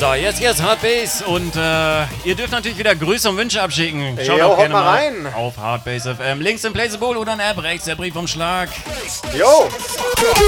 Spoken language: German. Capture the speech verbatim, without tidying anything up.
So, jetzt geht's Hardbase und äh, ihr dürft natürlich wieder Grüße und Wünsche abschicken. Schaut Jo, auch haut gerne mal mal rein. auf Hardbase F M. Links im Placeable oder eine App, rechts der Briefumschlag. Jo.